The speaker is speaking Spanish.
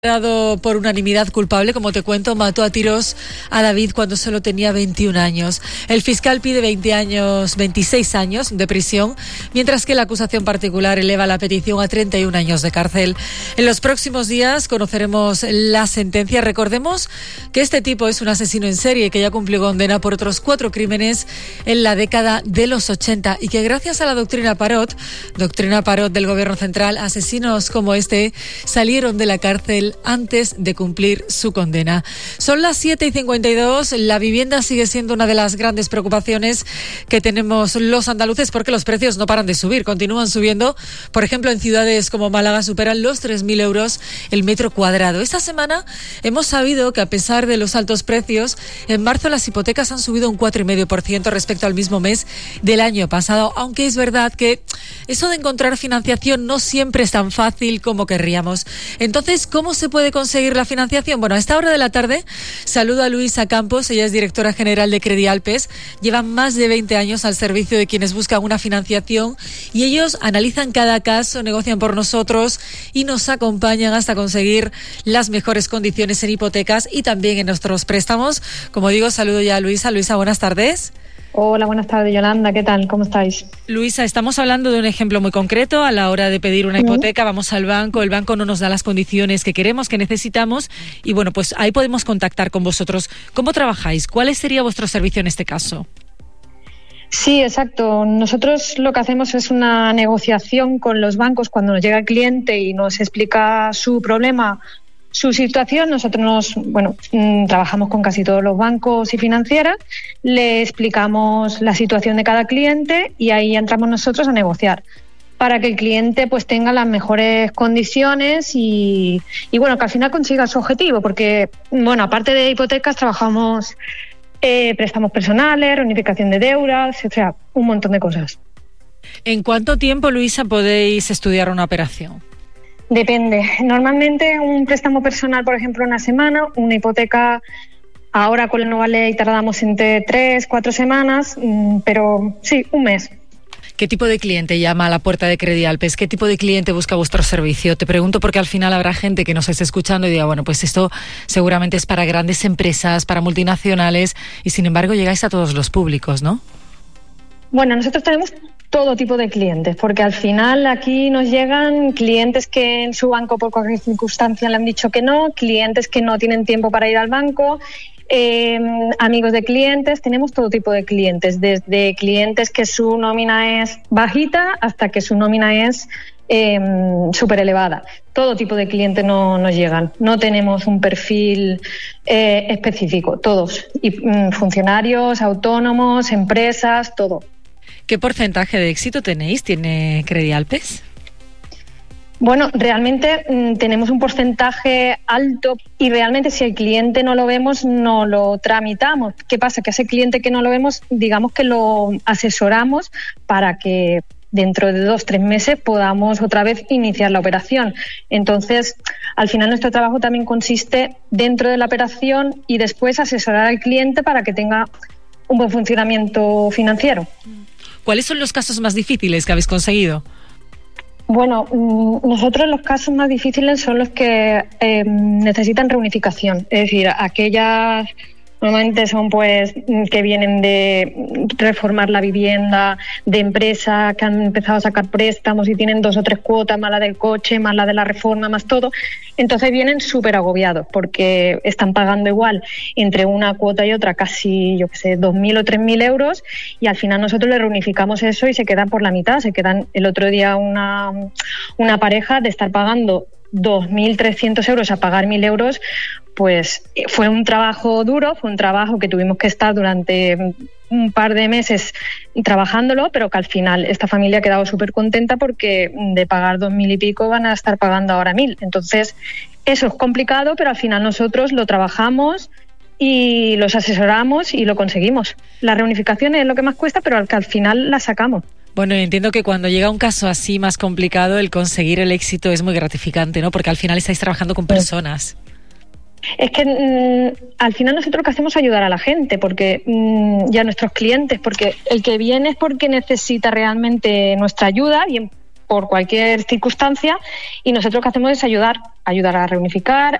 Dado por unanimidad culpable, como te cuento, mató a tiros a David cuando solo tenía 21 años. El fiscal pide 26 años de prisión, mientras que la acusación particular eleva la petición a 31 años de cárcel. En los próximos días conoceremos la sentencia. Recordemos que este tipo es un asesino en serie que ya cumplió condena por otros 4 crímenes en la década de los 80 y que gracias a la doctrina Parot del Gobierno Central, asesinos como este salieron de la cárcel antes de cumplir su condena. Son las 7:52. La vivienda sigue siendo una de las grandes preocupaciones que tenemos los andaluces porque los precios no paran de subir, continúan subiendo. Por ejemplo, en ciudades como Málaga superan los 3.000 euros el metro cuadrado. Esta semana hemos sabido que a pesar de los altos precios, en marzo las hipotecas han subido un 4,5% respecto al mismo mes del año pasado, aunque es verdad que eso de encontrar financiación no siempre es tan fácil como querríamos. Entonces, ¿cómo se puede conseguir la financiación? Bueno, a esta hora de la tarde saludo a Luisa Campos, ella es directora general de Credialpes, lleva más de 20 años al servicio de quienes buscan una financiación y ellos analizan cada caso, negocian por nosotros y nos acompañan hasta conseguir las mejores condiciones en hipotecas y también en nuestros préstamos. Como digo, saludo ya a Luisa. Luisa, buenas tardes. Hola, buenas tardes, Yolanda. ¿Qué tal? ¿Cómo estáis? Luisa, estamos hablando de un ejemplo muy concreto. A la hora de pedir una hipoteca, vamos al banco, el banco no nos da las condiciones que queremos, que necesitamos, y bueno, pues ahí podemos contactar con vosotros. ¿Cómo trabajáis? ¿Cuál sería vuestro servicio en este caso? Sí, exacto. Nosotros lo que hacemos es una negociación con los bancos cuando nos llega el cliente y nos explica su problema, su situación. Nosotros trabajamos con casi todos los bancos y financieras, le explicamos la situación de cada cliente y ahí entramos nosotros a negociar para que el cliente pues tenga las mejores condiciones y que al final consiga su objetivo, porque aparte de hipotecas trabajamos préstamos personales, reunificación de deudas, o sea, un montón de cosas. ¿En cuánto tiempo, Luisa, podéis estudiar una operación? Depende. Normalmente un préstamo personal, por ejemplo, una semana, una hipoteca, ahora con la nueva ley tardamos entre 3-4 semanas, pero sí, un mes. ¿Qué tipo de cliente llama a la puerta de Credialpes? ¿Qué tipo de cliente busca vuestro servicio? Te pregunto porque al final habrá gente que nos esté escuchando y diga, bueno, pues esto seguramente es para grandes empresas, para multinacionales, y sin embargo llegáis a todos los públicos, ¿no? Bueno, nosotros tenemos todo tipo de clientes, porque al final aquí nos llegan clientes que en su banco por cualquier circunstancia le han dicho que no, clientes que no tienen tiempo para ir al banco, amigos de clientes. Tenemos todo tipo de clientes, desde clientes que su nómina es bajita hasta que su nómina es súper elevada. Todo tipo de clientes nos llegan. No tenemos un perfil específico, todos. Y funcionarios, autónomos, empresas, todo. ¿Qué porcentaje de éxito tiene Credialpes? Bueno, realmente tenemos un porcentaje alto y realmente si el cliente no lo vemos, no lo tramitamos. ¿Qué pasa? Que ese cliente que no lo vemos, digamos que lo asesoramos para que dentro de 2-3 meses podamos otra vez iniciar la operación. Entonces, al final nuestro trabajo también consiste dentro de la operación y después asesorar al cliente para que tenga un buen funcionamiento financiero. ¿Cuáles son los casos más difíciles que habéis conseguido? Bueno, nosotros los casos más difíciles son los que necesitan reunificación, es decir, aquellas normalmente son pues que vienen de reformar la vivienda, de empresas que han empezado a sacar préstamos y tienen 2 o 3 cuotas, más la del coche, más la de la reforma, más todo. Entonces vienen súper agobiados porque están pagando igual entre una cuota y otra casi, 2.000 o 3.000 euros y al final nosotros le reunificamos eso y se quedan por la mitad. Se quedan el otro día una pareja de estar pagando 2.300 euros a pagar 1.000 euros, pues fue un trabajo duro, fue un trabajo que tuvimos que estar durante un par de meses trabajándolo, pero que al final esta familia ha quedado súper contenta porque de pagar 2.000 y pico van a estar pagando ahora 1.000. Entonces, eso es complicado, pero al final nosotros lo trabajamos y los asesoramos y lo conseguimos. La reunificación es lo que más cuesta, pero al final la sacamos. Bueno, entiendo que cuando llega un caso así más complicado, el conseguir el éxito es muy gratificante, ¿no? Porque al final estáis trabajando con personas. Es que al final nosotros lo que hacemos es ayudar a la gente, porque y a nuestros clientes, porque el que viene es porque necesita realmente nuestra ayuda, bien por cualquier circunstancia, y nosotros lo que hacemos es ayudar a reunificar,